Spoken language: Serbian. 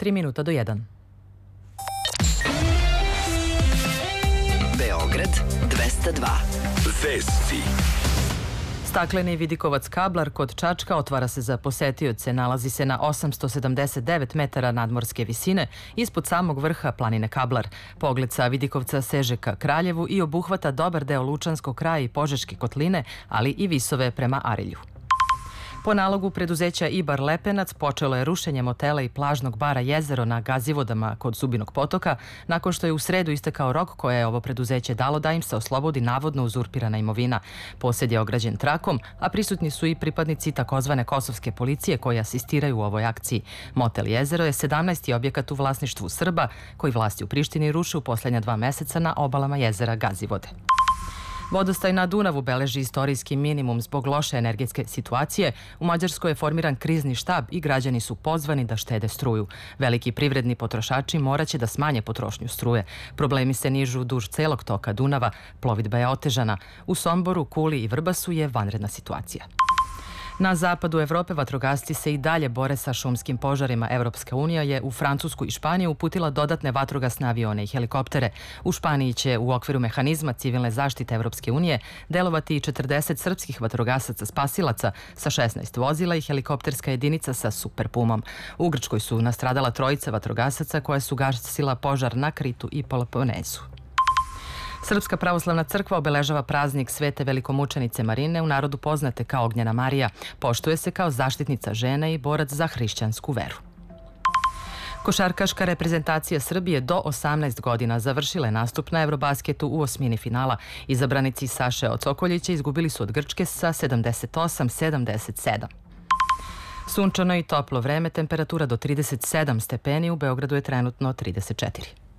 3 minuta do 1. Beograd 202. Vesti. Stakleni vidikovac Kablar kod Čačka otvara se za posetioce, nalazi se na 879 metara nadmorske visine ispod samog vrha planine Kablar. Pogled sa Vidikovca seže ka Kraljevu i obuhvata dobar deo Lučanskog kraja i Požeške kotline, ali i visove prema Arilju. Po nalogu preduzeća Ibar Lepenac počelo je rušenje motela i plažnog bara Jezero na Gazivodama kod Zubinog potoka, nakon što je u sredu istekao rok koje je ovo preduzeće dalo da im se oslobodi navodno uzurpirana imovina. Posjed je ograđen trakom, a prisutni su i pripadnici takozvane kosovske policije koji asistiraju u ovoj akciji. Motel Jezero je 17. objekat u vlasništvu Srba koji vlasti u Prištini ruše u posljednja 2 meseca na obalama jezera Gazivode. Vodostaj na Dunavu beleži istorijski minimum zbog loše energetske situacije. U Mađarskoj je formiran krizni štab i građani su pozvani da štede struju. Veliki privredni potrošači moraće da smanje potrošnju struje. Problemi se nižu duž celog toka Dunava, plovidba je otežana. U Somboru, Kuli i Vrbasu je vanredna situacija. Na zapadu Evrope vatrogasci se i dalje bore sa šumskim požarima. Evropska unija je u Francusku i Španiju uputila dodatne vatrogasne avione i helikoptere. U Španiji će u okviru mehanizma civilne zaštite Evropske unije delovati i 40 srpskih vatrogasaca spasilaca sa 16 vozila i helikopterska jedinica sa Super Pumom. U Grčkoj su nastradala 3 vatrogasaca koja su gasila požar na Kritu i Peloponezu. Srpska pravoslavna crkva obeležava praznik Svete velikomučenice Marine, u narodu poznate kao Ognjena Marija. Poštuje se kao zaštitnica žena i borac za hrišćansku veru. Košarkaška reprezentacija Srbije do 18 godina završila je nastup na Eurobasketu u osmini finala. Izabranici Saše Ocokoljića izgubili su od Grčke sa 78-77. Sunčano i toplo vreme, temperatura do 37 stepeni, u Beogradu je trenutno 34.